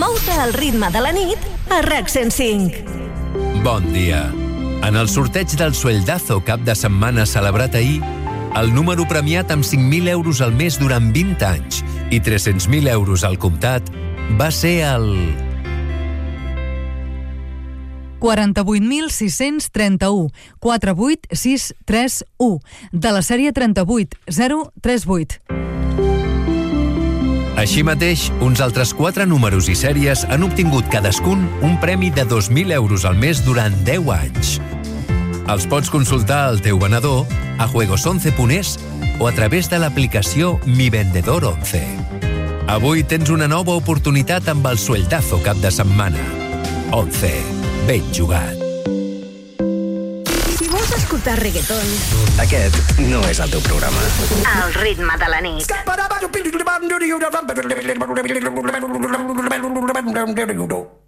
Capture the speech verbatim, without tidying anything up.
mou-te al ritme de la nit a RAC cent cinc. Bon dia. En el sorteig del Sueldazo cap de setmana celebrat ahir, el número premiat amb cinc mil euros al mes durant vint anys i tres-cents mil euros al comptat va ser el... quaranta-vuit mil sis-cents trenta-u, quatre vuit sis tres u, de la sèrie trenta-vuit zero tres vuit. Així mateix, uns altres quatre números i sèries han obtingut cadascun un premi de dos mil euros al mes durant deu anys. Els pots consultar al teu venedor, a juegos once punt es o a través de l'aplicació Mi Vendedor once. Avui tens una nova oportunitat amb el Sueldazo cap de setmana. once. Ben jugat. Si vols escoltar reggaeton, aquest no és el teu programa. al ritme de la nit. Escaparà,